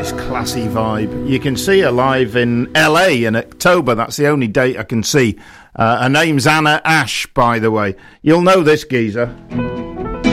nice, classy vibe. You can see her live in LA in October. That's the only date I can see. Her name's Anna Ash, by the way. You'll know this geezer.